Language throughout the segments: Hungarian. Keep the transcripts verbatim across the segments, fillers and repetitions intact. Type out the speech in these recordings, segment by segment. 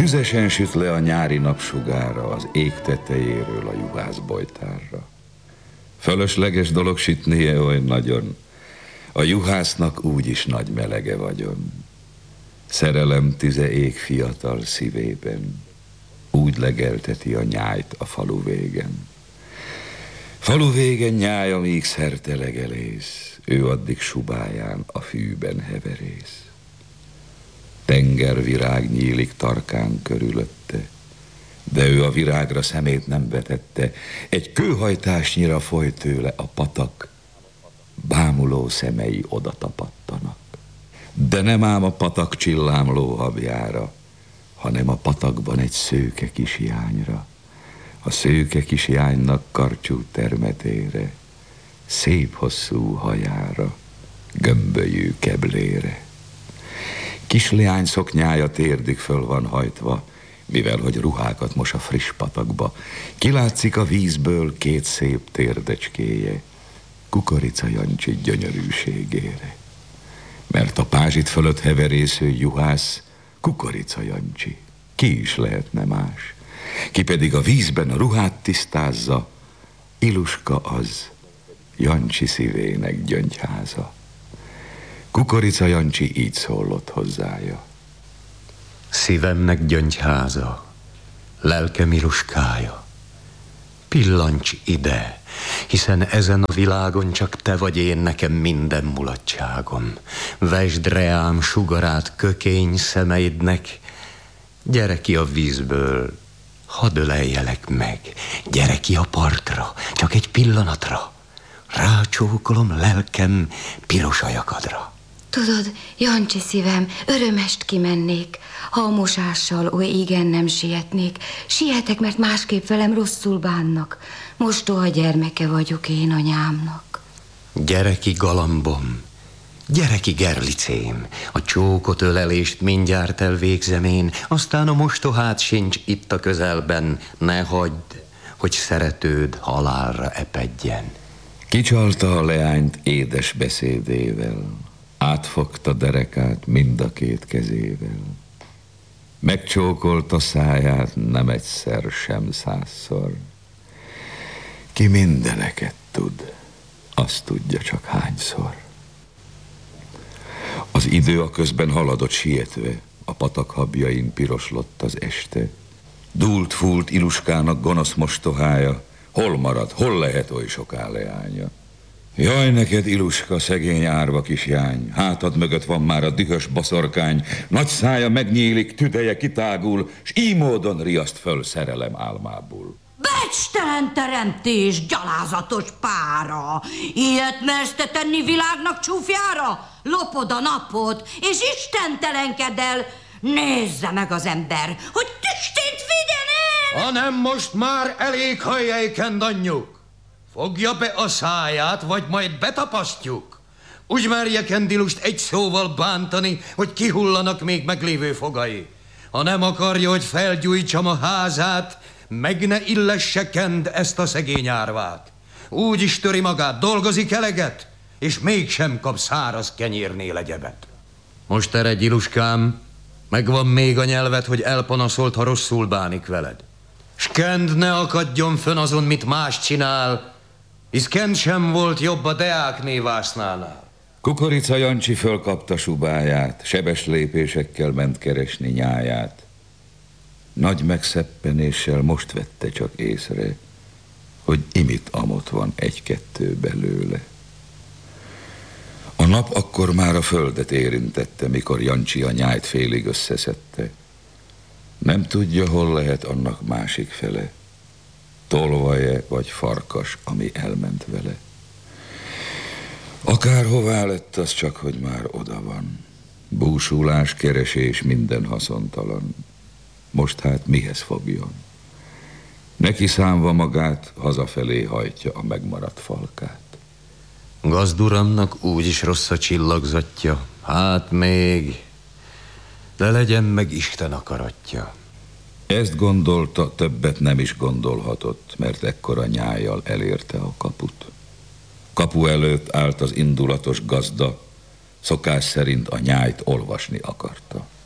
Tüzesen süt le a nyári napsugára az ég tetejéről a juhászbojtárra. Fölösleges dolog sütnie oly nagyon, a juhásznak úgyis nagy melege vagyon. Szerelem tüze ég fiatal szívében, úgy legelteti a nyájt a falu végen. Falu végen nyáj, amíg szerte legelész, ő addig subáján a fűben heverész. Tengervirág nyílik tarkán körülötte, de ő a virágra szemét nem vetette. Egy kőhajtásnyira folyt tőle a patak, bámuló szemei oda tapadtanak. De nem ám a patak csillámló habjára, hanem a patakban egy szőke kisjányra. A szőke kisjánynak karcsú termetére, szép hosszú hajára, gömbölyű keblére. Kisleány szoknyája térdig föl van hajtva, mivel hogy ruhákat mos a friss patakba. Kilátszik a vízből két szép térdecskéje, Kukorica Jancsi gyönyörűségére. Mert a pázsit fölött heverésző juhász Kukorica Jancsi, ki is lehetne más. Ki pedig a vízben a ruhát tisztázza, Iluska az, Jancsi szívének gyöngyháza. Kukorica Jancsi így szólott hozzája. Szívemnek gyöngyháza, lelkem Iluskája, pillancs ide, hiszen ezen a világon csak te vagy én nekem minden mulatságom. Vesd reám sugarát kökény szemeidnek, gyere ki a vízből, hadd öleljelek meg, gyere ki a partra, csak egy pillanatra, rácsókolom lelkem piros ajakadra. Tudod, Jancsi szívem, örömest kimennék, ha a mosással oly igen nem sietnék. Sietek, mert másképp velem rosszul bánnak. Mostoha gyermeke vagyok én anyámnak. Gyere ki, galambom, gyere ki, gerlicém, a csókot ölelést mindjárt elvégzem én, aztán a mostohát sincs itt a közelben, ne hagyd, hogy szeretőd halálra epedjen. Kicsalta a leányt édes beszédével, átfogta derekát mind a két kezével. Megcsókolta száját nem egyszer sem százszor. Ki mindeneket tud, azt tudja csak hányszor. Az idő a közben haladott sietve, a patak habjain piroslott az este. Dúlt fúlt Iluskának gonosz mostohája, hol marad, hol lehet oly soká leánya. Jaj neked, Iluska, szegény árva kisjány, hátad mögött van már a dühös baszorkány, nagy szája megnyílik, tüdeje kitágul, s így módon riaszt föl szerelem álmából. Becstelen teremtés, gyalázatos pára, ilyet mersz te tenni világnak csúfjára? Lopod a napot, és istentelenkedj el. Nézze meg az ember, hogy tüstént vigyen el! Hanem most már elég hajjaiken, anyjuk. Fogja be a száját, vagy majd betapasztjuk. Úgy merje Kendilust egy szóval bántani, hogy kihullanak még meglévő fogai. Ha nem akarja, hogy felgyújtsam a házát, meg ne illesse Kend ezt a szegény árvát. Úgy is töri magát, dolgozik eleget, és mégsem kap száraz kenyérnél egyebet. Most eredj, Iluskám, megvan még a nyelvet, hogy elpanaszolt, ha rosszul bánik veled. S Kend ne akadjon fönn azon, mit más csinál, hisz Kend sem volt jobb a Deák Vásznánál. Kukorica Jancsi fölkapta subáját, sebes lépésekkel ment keresni nyáját. Nagy megszeppenéssel most vette csak észre, hogy imit amott van egy-kettő belőle. A nap akkor már a földet érintette, mikor Jancsi a nyájt félig összeszedte. Nem tudja, hol lehet annak másik fele, tolvaje vagy farkas, ami elment vele. Akárhová lett, az csak, hogy már oda van. Búsulás, keresés, minden haszontalan. Most hát mihez fogjon? Neki számva magát, hazafelé hajtja a megmaradt falkát. Gazduramnak úgyis rossz a csillagzatja, hát még, de legyen meg Isten akaratja. Ezt gondolta, többet nem is gondolhatott, mert ekkora nyájjal elérte a kaput. Kapu előtt állt az indulatos gazda, szokás szerint a nyájt olvasni akarta.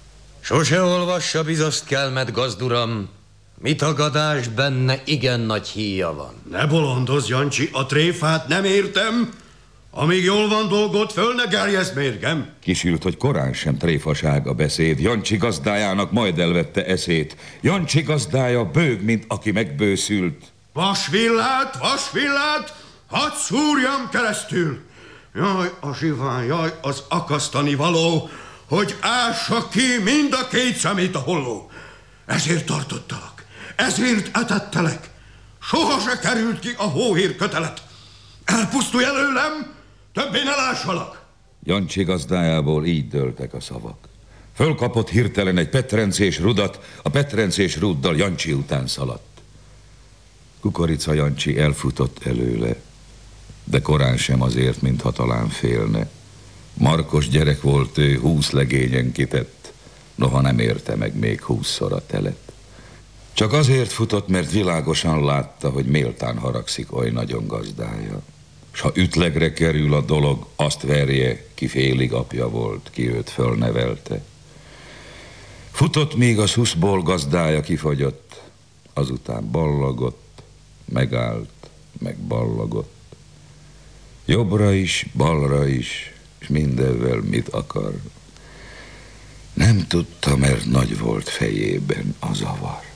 Sose olvassa bizaszt kelmet, gazduram, mit tagadás benne igen nagy híja van. Ne bolondozz, Jancsi, a tréfát nem értem. Amíg jól van dolgod, föl ne gerjezd mérgem. Kisült, hogy korán sem tréfaság a beszéd. Jancsi gazdájának majd elvette eszét. Jancsi gazdája bőg, mint aki megbőszült. Vasvillát, vasvillát, hadd szúrjam keresztül. Jaj, a zsivány, jaj, az akasztani való, hogy ássa ki mind a két szemét a holló. Ezért tartottalak, ezért etettelek. Soha se került ki a hóhér kötelet. Elpusztulj előlem, többé ne lássalak. Jancsi gazdájából így dőltek a szavak. Fölkapott hirtelen egy petrencés rudat, a petrencés ruddal Jancsi után szaladt. Kukorica Jancsi elfutott előle, de korán sem azért, mintha talán félne. Markos gyerek volt ő, húsz legényen kitett, noha nem érte meg még húszszor a telet. Csak azért futott, mert világosan látta, hogy méltán haragszik oly nagyon gazdája. S ha ütlegre kerül a dolog, azt verje, ki félig apja volt, ki őt fölnevelte. Futott, míg a szuszból gazdája kifagyott, azután ballagott, megállt, meg ballagott. Jobbra is, balra is, és mindenvel mit akar. Nem tudta, mert nagy volt fejében a zavar.